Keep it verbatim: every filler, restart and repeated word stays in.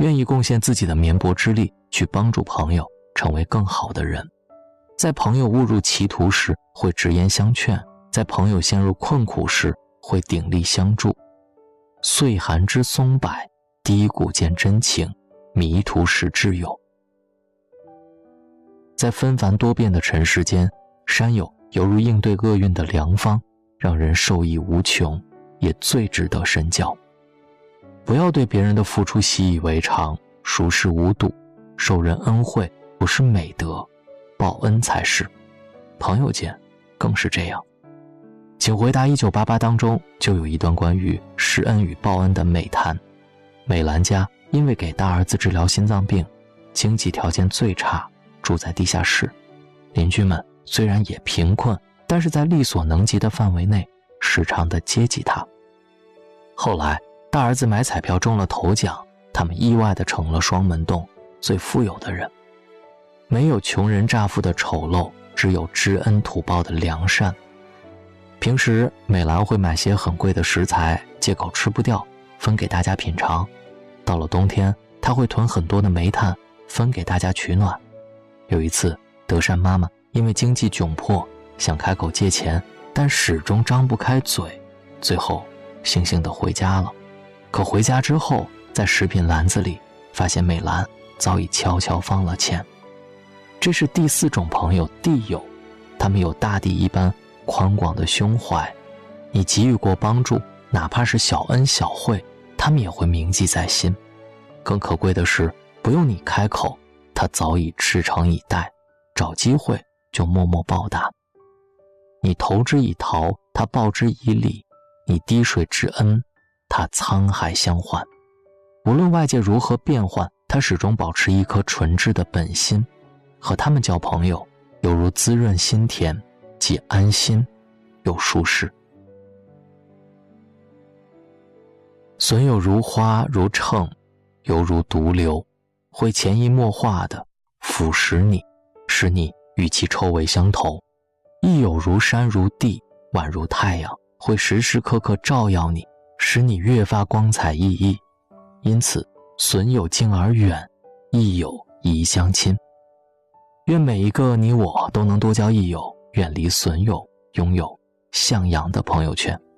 愿意贡献自己的绵薄之力去帮助朋友成为更好的人。在朋友误入歧途时会直言相劝，在朋友陷入困苦时会鼎力相助。岁寒知松柏，低谷见真情，迷途时知友。在纷繁多变的尘世间，山友犹如应对厄运的良方，让人受益无穷，也最值得深交。不要对别人的付出习以为常，熟视无睹，受人恩惠不是美德，报恩才是。朋友间更是这样。请回答一九八八当中就有一段关于施恩与报恩的美谈。美兰家因为给大儿子治疗心脏病，经济条件最差，住在地下室。邻居们虽然也贫困，但是在力所能及的范围内时常的接济他。后来大儿子买彩票中了头奖，他们意外地成了双门洞最富有的人。没有穷人乍富的丑陋，只有知恩图报的良善。平时美兰会买些很贵的食材，借口吃不掉，分给大家品尝。到了冬天，她会囤很多的煤炭，分给大家取暖。有一次，德善妈妈因为经济窘迫，想开口借钱，但始终张不开嘴，最后悻悻地回家了。可回家之后，在食品篮子里发现美兰早已悄悄放了钱。这是第四种朋友，地友。他们有大地一般宽广的胸怀，你给予过帮助，哪怕是小恩小惠，他们也会铭记在心。更可贵的是，不用你开口，他早已赤诚以待，找机会就默默报答。你投之以桃，他报之以李；你滴水之恩，他沧海相还。无论外界如何变幻，他始终保持一颗纯挚的本心。和他们交朋友，犹如滋润心田，既安心又舒适。损友如花如秤，犹如毒瘤，会潜移默化地腐蚀你，使你与其臭味相投。益友如山如地，宛如太阳，会时时刻刻照耀你，使你越发光彩熠熠。因此，损友敬而远，益友宜相亲。愿每一个你我都能多交益友，远离损友，拥有向阳的朋友圈。